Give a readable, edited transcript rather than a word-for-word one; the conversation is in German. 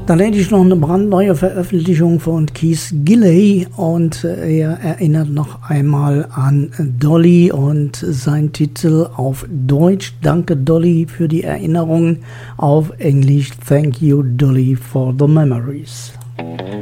Dann hätte ich noch eine brandneue Veröffentlichung von Keith Gilley und er erinnert noch einmal an Dolly und sein Titel auf Deutsch: Danke Dolly für die Erinnerungen, auf Englisch: Thank you Dolly for the memories.